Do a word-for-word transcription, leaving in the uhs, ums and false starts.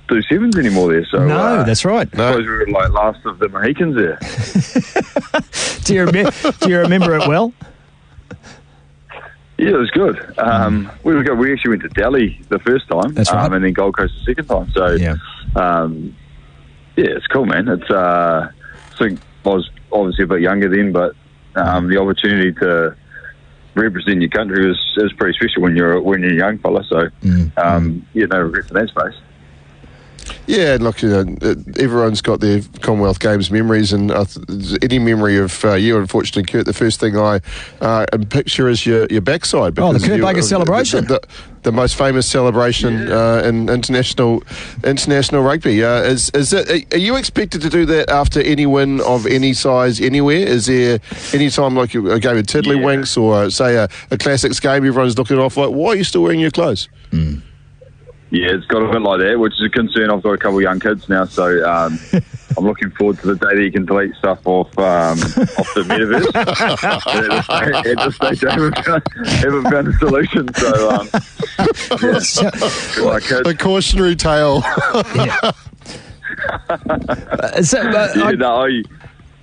do sevens anymore there. So no, uh, that's right. I suppose we were like last of the Mohicans there. do, you rem- do you remember it well? Yeah, it was good. Um, mm. We we actually went to Delhi the first time, that's right. um, and then Gold Coast the second time. So yeah, um, yeah, it's cool, man. It's uh, I think I was obviously a bit younger then, but um, the opportunity to represent your country is, is pretty special when you're when you're a young fella. So mm. um, yeah, no regrets in that space. Yeah, look, you know, everyone's got their Commonwealth Games memories, and uh, any memory of uh, you, unfortunately, Kurt, the first thing I uh, picture is your, your backside. Oh, the Kurt Baker uh, celebration. The, the, the most famous celebration yeah. uh, in international international rugby. Uh, is is it, are you expected to do that after any win of any size anywhere? Is there any time like a game of Tiddlywinks yeah. or, say, a, a Classics game, everyone's looking off like, why are you still wearing your clothes? Mm. Yeah, it's got a bit like that, which is a concern. I've got a couple of young kids now, so um, I'm looking forward to the day that you can delete stuff off um, off the metaverse. at, this stage, at this stage, I haven't found, haven't found a solution. So, um, yeah, so, my kids. A cautionary tale. yeah. Uh, so, uh, yeah, I, no, I,